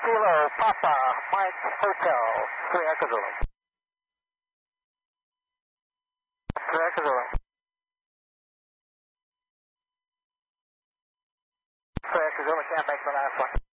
Kilo Papa Mike Hotel, 3 Echo Zulu. 3 Echo Zulu. 3 Echo Zulu, can't make the last one.